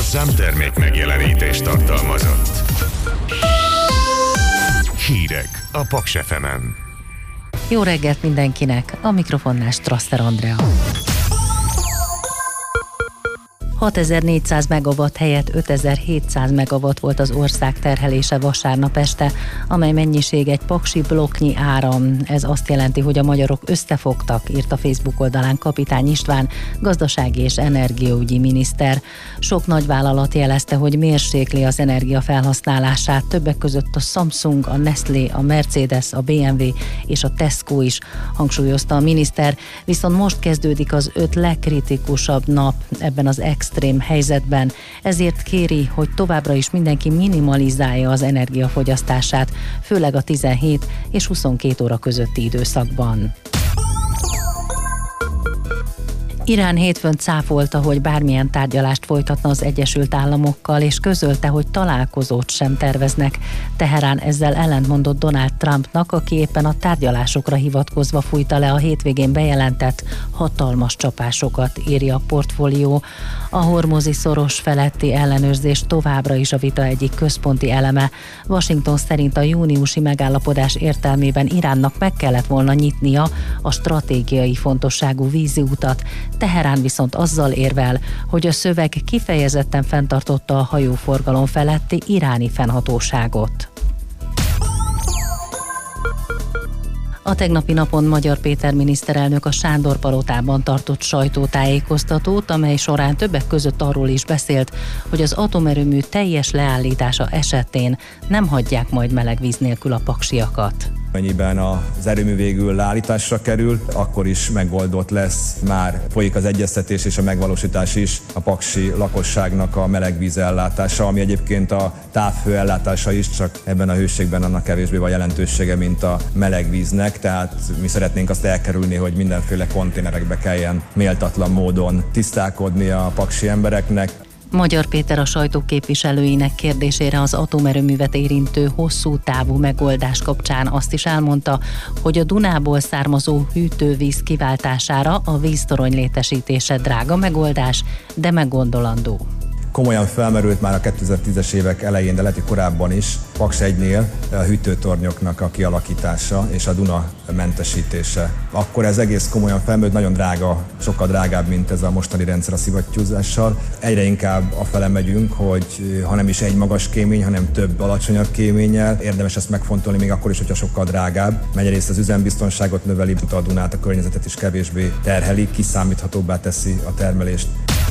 Műsorszám termék megjelenítést tartalmazott. Hírek a Paks FM-en. Jó reggelt mindenkinek, a mikrofonnál Strasser Andrea. 6400 megawatt helyett 5700 megawatt volt az ország terhelése vasárnap este, amely mennyiség egy paksi blokknyi áram. Ez azt jelenti, hogy a magyarok összefogtak, írt a Facebook oldalán Kapitány István, gazdasági és energiaügyi miniszter. Sok nagyvállalat jelezte, hogy mérsékli az energia felhasználását, többek között a Samsung, a Nestlé, a Mercedes, a BMW és a Tesco is, hangsúlyozta a miniszter, viszont most kezdődik az 5 legkritikusabb nap ebben az extrém helyzetben, ezért kéri, hogy továbbra is mindenki minimalizálja az energiafogyasztását, főleg a 17 és 22 óra közötti időszakban. Irán hétfőn cáfolta, hogy bármilyen tárgyalást folytatna az Egyesült Államokkal, és közölte, hogy találkozót sem terveznek. Teherán ezzel ellentmondott Donald Trumpnak, aki éppen a tárgyalásokra hivatkozva fújta le a hétvégén bejelentett hatalmas csapásokat, írja a Portfólió. A hormuzi szoros feletti ellenőrzés továbbra is a vita egyik központi eleme. Washington szerint a júniusi megállapodás értelmében Iránnak meg kellett volna nyitnia a stratégiai fontosságú víziutat. Teherán viszont azzal érvel, hogy a szöveg kifejezetten fenntartotta a hajóforgalom feletti iráni fennhatóságot. A tegnapi napon Magyar Péter miniszterelnök a Sándor-palotában tartott sajtótájékoztatót, amely során többek között arról is beszélt, hogy az atomerőmű teljes leállítása esetén nem hagyják majd meleg víz nélkül a paksiakat. Amennyiben az erőmű végül leállításra kerül, akkor is megoldott lesz, már folyik az egyeztetés és a megvalósítás is a paksi lakosságnak a melegvíz ellátása, ami egyébként a távhő ellátása is, csak ebben a hőségben annak kevésbé van jelentősége, mint a melegvíznek, tehát mi szeretnénk azt elkerülni, hogy mindenféle konténerekbe kelljen méltatlan módon tisztálkodni a paksi embereknek. Magyar Péter a sajtó képviselőinek kérdésére az atomerőművet érintő hosszú távú megoldás kapcsán azt is elmondta, hogy a Dunából származó hűtővíz kiváltására a víztorony létesítése drága megoldás, de meggondolandó. Komolyan felmerült már a 2010-es évek elején, de lehet, hogy korábban is, Paks 1-nél a hűtőtornyoknak a kialakítása és a Duna mentesítése. Akkor ez egész komolyan felmerült, nagyon drága, sokkal drágább, mint ez a mostani rendszer a szivattyúzással. Egyre inkább afele megyünk, hogy ha nem is egy magas kémény, hanem több alacsonyabb kéménnyel. Érdemes ezt megfontolni, még akkor is, hogyha sokkal drágább. Egyrészt az üzembiztonságot növeli, a Dunát, a környezetet is kevésbé terheli, kiszámíthatóbbá teszi a termelést.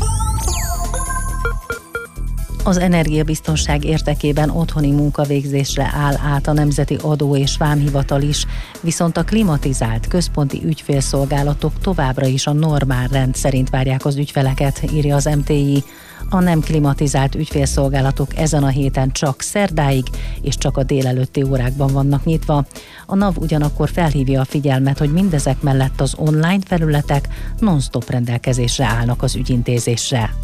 Az energiabiztonság érdekében otthoni munkavégzésre áll át a Nemzeti Adó- és Vámhivatal is, viszont a klimatizált központi ügyfélszolgálatok továbbra is a normál rend szerint várják az ügyfeleket, írja az MTI. A nem klimatizált ügyfélszolgálatok ezen a héten csak szerdáig és csak a délelőtti órákban vannak nyitva. A NAV ugyanakkor felhívja a figyelmet, hogy mindezek mellett az online felületek non-stop rendelkezésre állnak az ügyintézésre.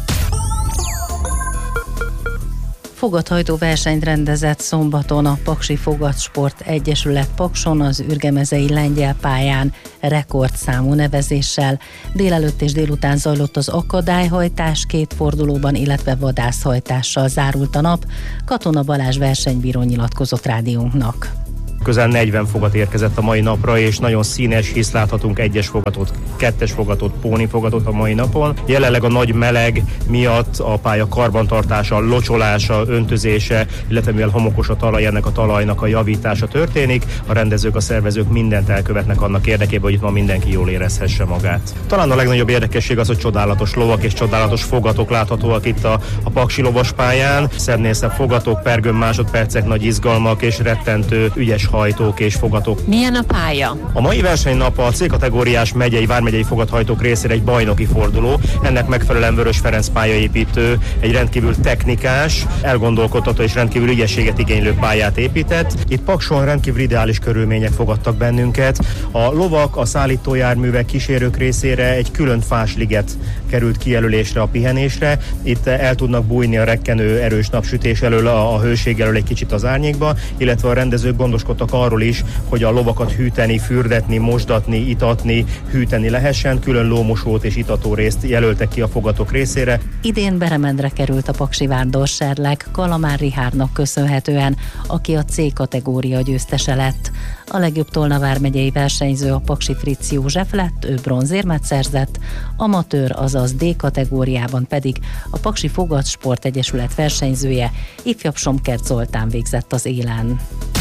Fogathajtó versenyt rendezett szombaton a Paksi Fogatsport Egyesület Pakson az ürgemezei lengyel pályán rekordszámú nevezéssel. Délelőtt és délután zajlott az akadályhajtás 2 fordulóban, illetve vadászhajtással zárult a nap. Katona Balázs versenybíró nyilatkozott rádiónknak. Közel 40 fogat érkezett a mai napra, és nagyon színes, hisz láthatunk 1-es fogatot, 2-es fogatot, póni fogatot a mai napon. Jelenleg a nagy meleg miatt a pálya karbantartása, locsolása, öntözése, illetve mivel homokos a talaj, ennek a talajnak a javítása történik. A rendezők, a szervezők mindent elkövetnek annak érdekében, hogy itt ma mindenki jól érezhesse magát. Talán a legnagyobb érdekesség az, hogy csodálatos lovak és csodálatos fogatok láthatóak itt a Paksi lovaspályán. Szebbnél szebb fogatok, pergőn másodpercek, nagy izgalmak és rettentő ügyes hajtók és fogatok. Milyen a pálya? A mai versenynap a C-kategóriás vármegyei fogathajtók részére egy bajnoki forduló. Ennek megfelelően Vörös Ferenc pályaépítő egy rendkívül technikás, elgondolkodtató és rendkívül ügyességet igénylő pályát épített. Itt Pakson rendkívül ideális körülmények fogadtak bennünket. A lovak, a szállítójárművek, kísérők részére egy külön fásliget került kijelölésre a pihenésre. Itt el tudnak bújni a rekkenő erős napsütés elől, a hőség elől egy kicsit az árnyékba, illetve a rendezők gondoskodtak arról is, hogy a lovakat hűteni, fürdetni, mosdatni, itatni, hűteni lehessen. Külön lómosót és itató részt jelöltek ki a fogatok részére. Idén Beremendre került a paksi vándorserleg Kalamár Richárdnak köszönhetően, aki a C kategória győztese lett. A legjobb Tolna vármegyei versenyző a paksi Fritz József lett, ő bronzérmet szerzett, amatőr, azaz D kategóriában pedig a Paksi Fogat Sport Egyesület versenyzője, ifjabb Somkert Zoltán végzett az élen.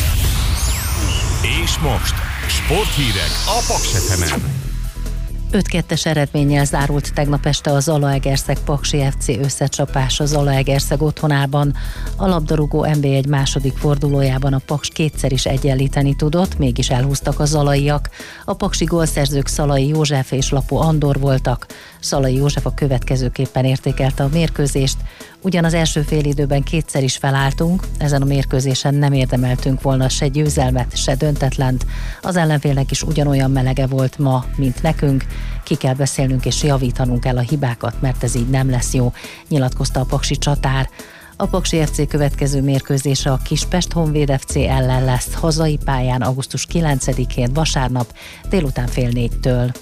És most sporthírek a Paks FM-en. 5-2-es eredménnyel zárult tegnap este a Zalaegerszeg Paksi FC összecsapás a Zalaegerszeg otthonában. A labdarúgó NB1 második fordulójában a Paks kétszer is egyenlíteni tudott, mégis elhúztak a zalaiak. A paksi gólszerzők Szalai József és Lapó Andor voltak. Szalai József a következőképpen értékelte a mérkőzést. Ugyan az első félidőben kétszer is felálltunk, ezen a mérkőzésen nem érdemeltünk volna se győzelmet, se döntetlent. Az ellenfélnek is ugyanolyan melege volt ma, mint nekünk. Ki kell beszélnünk és javítanunk el a hibákat, mert ez így nem lesz jó, nyilatkozta a paksi csatár. A Paksi FC következő mérkőzése a Kispest Honvéd FC ellen lesz hazai pályán augusztus 9-én vasárnap délután 3:30-től.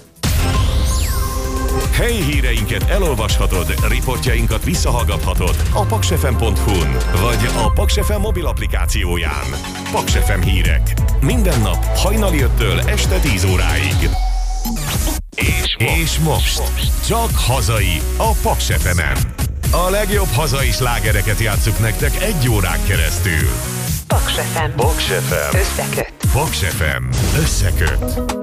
Helyi híreinket elolvashatod, riportjainkat visszahallgathatod a paksfm.hu-n vagy a Paks FM mobil applikációján. Paks FM hírek. Minden nap hajnali 5-től este 10 óráig. És most csak hazai a Paks FM-en. A legjobb hazai slágereket játsszuk nektek 1 órán keresztül. Paks FM. Paks FM. Összeköt. Paks FM. Összeköt.